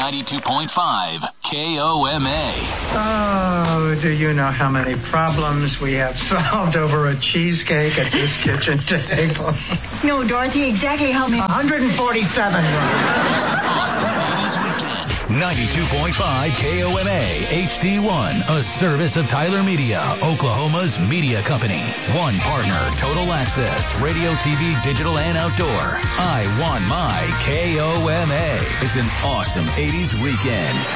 92.5 KOMA. Oh, do you know how many problems we have solved over a cheesecake at this kitchen table? No, Dorothy, exactly how many? 147. It's an awesome 80s weekend. 92.5 KOMA HD1, a service of Tyler Media, Oklahoma's media company. One partner, Total Access, radio, TV, digital, and outdoor. I want my KOMA. It's an awesome 80s weekend.